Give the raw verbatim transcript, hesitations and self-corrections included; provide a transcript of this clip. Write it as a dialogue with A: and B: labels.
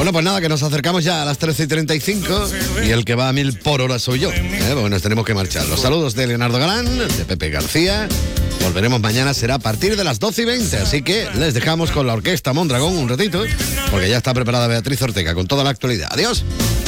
A: Bueno, pues nada, que nos acercamos ya a las trece y treinta y cinco y el que va a mil por hora soy yo. ¿eh? Porque nos tenemos que marchar. Los saludos de Leonardo Galán, de Pepe García. Volveremos mañana, será a partir de las doce y veinte, así que les dejamos con la Orquesta Mondragón un ratito, porque ya está preparada Beatriz Ortega con toda la actualidad. Adiós.